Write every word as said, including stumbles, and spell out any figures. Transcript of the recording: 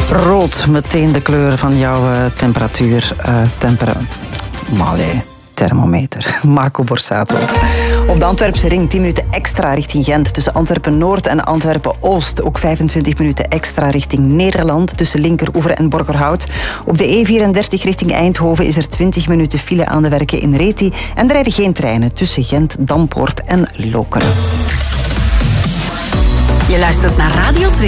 Rood, meteen de kleur van jouw uh, temperatuur. Uh, tempera... Malé, thermometer. Marco Borsato. Op de Antwerpse ring tien minuten extra richting Gent. Tussen Antwerpen-Noord en Antwerpen-Oost. Ook vijfentwintig minuten extra richting Nederland. Tussen Linkeroever en Borgerhout. Op de E vierendertig richting Eindhoven is er twintig minuten file aan de werken in Reti. En er rijden geen treinen tussen Gent, Dampoort en Lokeren. Je luistert naar Radio twee.